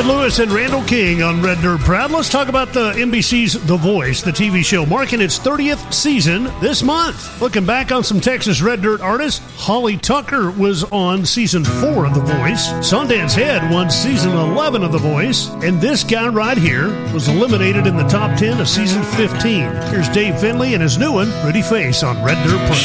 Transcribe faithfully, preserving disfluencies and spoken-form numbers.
Ted Lewis and Randall King on Red Dirt Proud. Let's talk about the N B C's The Voice, the T V show, marking its thirtieth season this month. Looking back on some Texas Red Dirt artists, Holly Tucker was on season four of The Voice. Sundance Head won season eleven of The Voice. And this guy right here was eliminated in the top ten of season fifteen. Here's Dave Finley and his new one, Pretty Face, on Red Dirt Proud.